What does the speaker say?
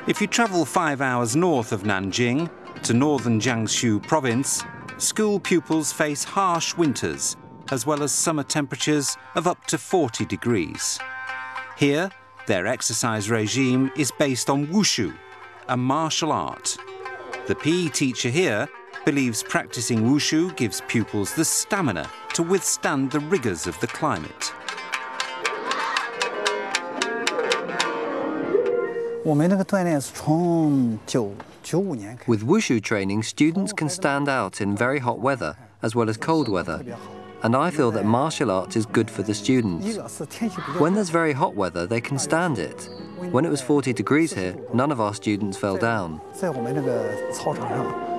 If you travel 5 hours north of Nanjing to northern Jiangsu province, school pupils face harsh winters as well as summer temperatures of up to 40 degrees. Here, their exercise regime is based on wushu, a martial art. The PE teacher here believes practicing wushu gives pupils the stamina to withstand the rigors of the climate. With wushu training, students can stand out in very hot weather as well as cold weather. And I feel that martial arts is good for the students. When there's very hot weather, they can stand it. When it was 40 degrees here, none of our students fell down.